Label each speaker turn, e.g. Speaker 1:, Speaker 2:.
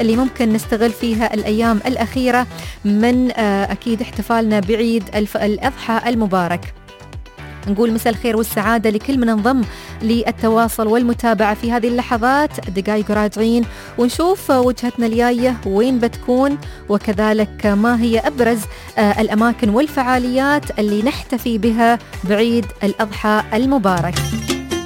Speaker 1: اللي ممكن نستغل فيها الأيام الأخيرة من أكيد احتفالنا بعيد الأضحى المبارك. نقول مساء الخير والسعادة لكل من انضم للتواصل والمتابعة في هذه اللحظات. دقائق راجعين ونشوف وجهتنا الجاية وين بتكون، وكذلك ما هي أبرز الأماكن والفعاليات اللي نحتفي بها بعيد الأضحى المبارك.